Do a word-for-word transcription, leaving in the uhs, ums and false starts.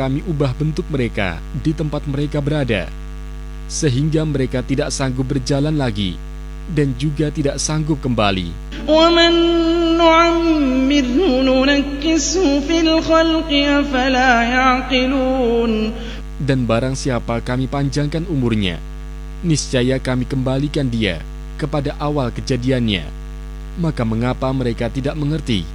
kami ubah bentuk mereka di tempat mereka berada, sehingga mereka tidak sanggup berjalan lagi dan juga tidak sanggup kembali. وَمَن نُّعَمِّرْهُ نُنَكِّسْهُ فِي الْخَلْقِ أَفَلَا يَعْقِلُونَ. Dan barang siapa kami panjangkan umurnya, niscaya kami kembalikan dia kepada awal kejadiannya. Maka mengapa mereka tidak mengerti?